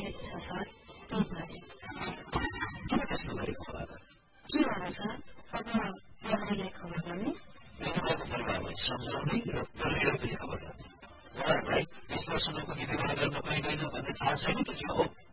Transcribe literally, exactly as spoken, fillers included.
छ सर त्यही भएर किन त्यस्तो गरेको होला त के होला सर अब प्रहरीलाई खबर गर्ने युवकको परिवारलाई सम्झाउने र प्रहरीलाई पनि खबर गर्ने उहाँहरूलाई यस वर्ष नपुगी विवाह गर्न पाइँदैन भन्ने थाहा छैन कि के हो